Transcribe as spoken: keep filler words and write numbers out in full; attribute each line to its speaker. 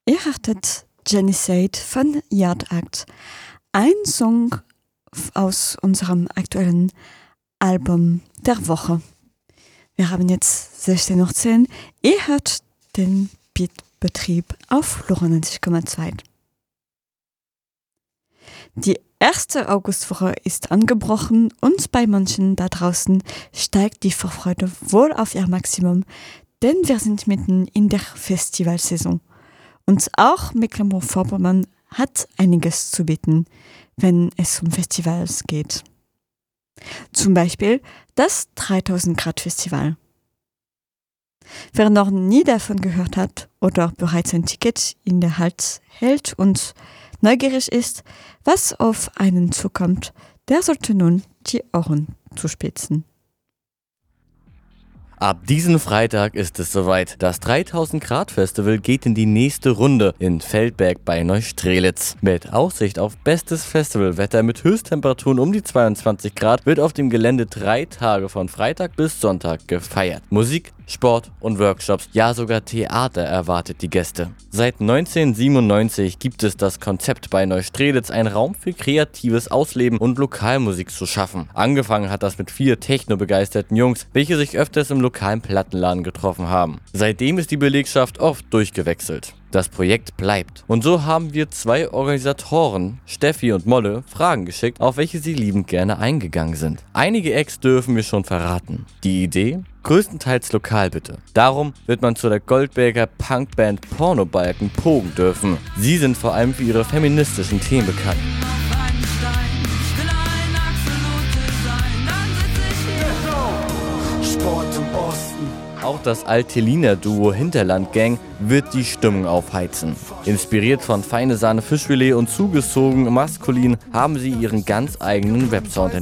Speaker 1: Ihr hörtet Genesade von Yard Act, ein Song aus unserem aktuellen Album der Woche. Wir haben jetzt sechzehn Uhr zehn. Ihr hört den Beatbetrieb auf Lora neunzig Komma zwei. Die erste Augustwoche ist angebrochen und bei manchen da draußen steigt die Vorfreude wohl auf ihr Maximum, denn wir sind mitten in der Festivalsaison. Und auch Mecklenburg-Vorpommern hat einiges zu bieten, wenn es um Festivals geht. Zum Beispiel das dreitausend Grad Festival. Wer noch nie davon gehört hat oder bereits ein Ticket in der Hand hält und neugierig ist, was auf einen zukommt, der sollte nun die Ohren zuspitzen.
Speaker 2: Ab diesen Freitag ist es soweit. Das dreitausend Grad Festival geht in die nächste Runde in Feldberg bei Neustrelitz. Mit Aussicht auf bestes Festivalwetter mit Höchsttemperaturen um die zweiundzwanzig Grad wird auf dem Gelände drei Tage von Freitag bis Sonntag gefeiert. Musik, Sport und Workshops, ja sogar Theater erwartet die Gäste. Seit neunzehnhundertsiebenundneunzig gibt es das Konzept bei Neustrelitz, einen Raum für kreatives Ausleben und Lokalmusik zu schaffen. Angefangen hat das mit vier technobegeisterten Jungs, welche sich öfters im lokalen Plattenladen getroffen haben. Seitdem ist die Belegschaft oft durchgewechselt. Das Projekt bleibt. Und so haben wir zwei Organisatoren, Steffi und Molle, Fragen geschickt, auf welche sie liebend gerne eingegangen sind. Einige Acts dürfen wir schon verraten. Die Idee? Größtenteils lokal bitte. Darum wird man zu der Goldberger Punkband Pornobalken pogen dürfen. Sie sind vor allem für ihre feministischen Themen bekannt.
Speaker 3: Sport im Osten.
Speaker 2: Auch das Alteliner Duo Hinterland Gang wird die Stimmung aufheizen. Inspiriert von Feine Sahne Fischfilet und zugezogen maskulin haben sie ihren ganz eigenen Rap-Sound entwickelt.